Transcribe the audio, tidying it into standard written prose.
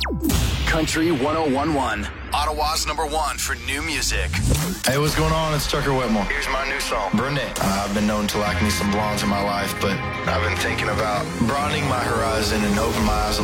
Country 1011, Ottawa's #1 for new music. Hey, what's going on? It's Tucker Whitmore. Here's my new song, Brunette. I've been known to like me some blondes in my life, but I've been thinking about broadening my horizon and open my eyes a